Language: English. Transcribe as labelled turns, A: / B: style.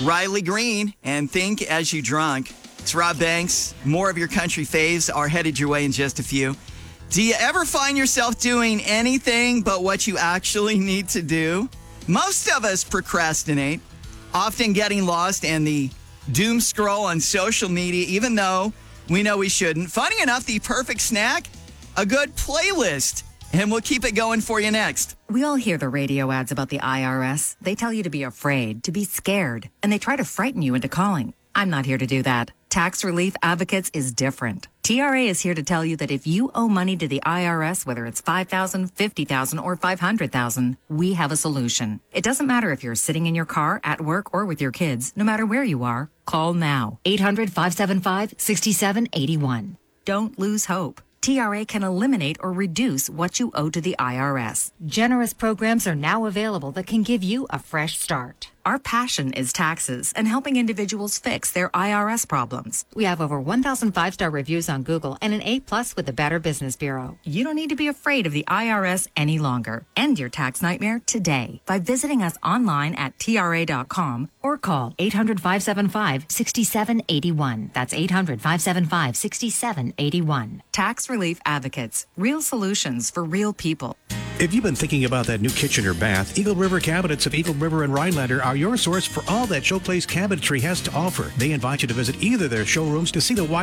A: Riley Green and Think As You Drunk. It's Rob Banks. More of your country faves are headed your way in just a few. Do you ever find yourself doing anything but what you actually need to do? Most of us procrastinate, often getting lost in the doom scroll on social media, even though we know we shouldn't. Funny enough, the perfect snack? A good playlist. And we'll keep it going for you next.
B: We all hear the radio ads about the IRS. They tell you to be afraid, to be scared, and they try to frighten you into calling. I'm not here to do that. Tax Relief Advocates is different. TRA is here to tell you that if you owe money to the IRS, whether it's $5,000, $50,000, or $500,000, we have a solution. It doesn't matter if you're sitting in your car, at work, or with your kids. No matter where you are, call now. 800-575-6781. Don't lose hope. TRA can eliminate or reduce what you owe to the IRS. Generous programs are now available that can give you a fresh start. Our passion is taxes and helping individuals fix their IRS problems. We have over 1,000 5-star reviews on Google and an A+ with the Better Business Bureau. You don't need to be afraid of the IRS any longer. End your tax nightmare today by visiting us online at TRA.com or call 800-575-6781. That's 800-575-6781. Tax Relief Advocates. Real solutions for real people.
C: If you've been thinking about that new kitchen or bath, Eagle River Cabinets of Eagle River and Rhinelander are your source for all that Showplace Cabinetry has to offer. They invite you to visit either their showrooms to see the wide